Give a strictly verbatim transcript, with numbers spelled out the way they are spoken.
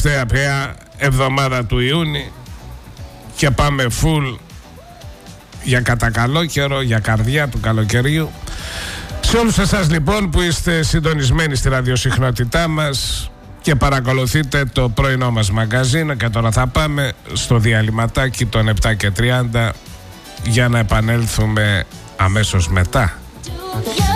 τελευταία πια εβδομάδα του Ιούνιου και πάμε full για κατά καλό καιρό, για καρδιά του καλοκαιριού. Σε όλους εσάς λοιπόν που είστε συντονισμένοι στη ραδιοσυχνότητά μας και παρακολουθείτε το πρωινό μας μαγκαζίνο, και τώρα θα πάμε στο διαλυματάκι των επτά και τριάντα για να επανέλθουμε αμέσως μετά.